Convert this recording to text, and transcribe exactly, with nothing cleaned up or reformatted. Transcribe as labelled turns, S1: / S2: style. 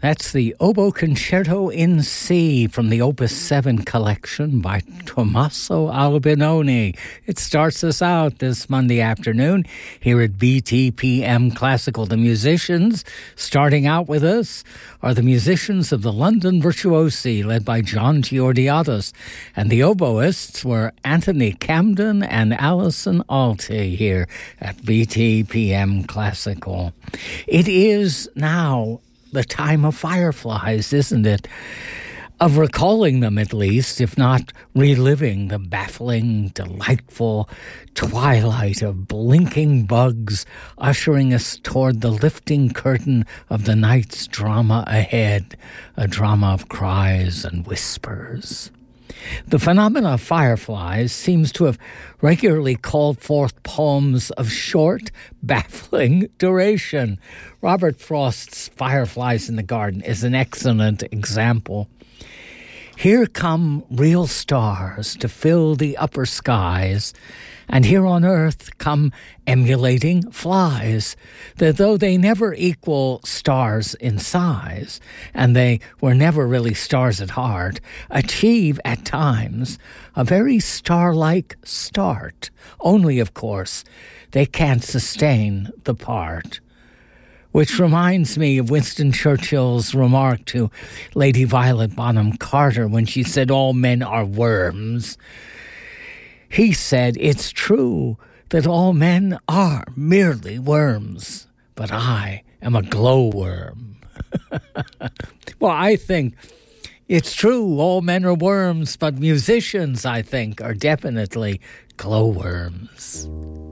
S1: That's the Oboe Concerto in C from the Opus seven collection by Tommaso Albinoni. It starts us out this Monday afternoon here at B T P M Classical. The musicians starting out with us are the musicians of the London Virtuosi, led by John Georgiadis, and the oboists were Anthony Camden and Alison Alty here at B T P M Classical. It is now the time of fireflies, isn't it? Of recalling them, at least, if not reliving the baffling, delightful twilight of blinking bugs ushering us toward the lifting curtain of the night's drama ahead, a drama of cries and whispers. The phenomena of fireflies seems to have regularly called forth poems of short, baffling duration. Robert Frost's Fireflies in the Garden is an excellent example. Here come real stars to fill the upper skies, and here on earth come emulating flies, that though they never equal stars in size, and they were never really stars at heart, achieve at times a very star-like start. Only, of course, they can't sustain the part. Which reminds me of Winston Churchill's remark to Lady Violet Bonham Carter when she said, "All men are worms." He said, "It's true that all men are merely worms, but I am a glowworm." Well, I think it's true, all men are worms, but musicians, I think, are definitely glowworms.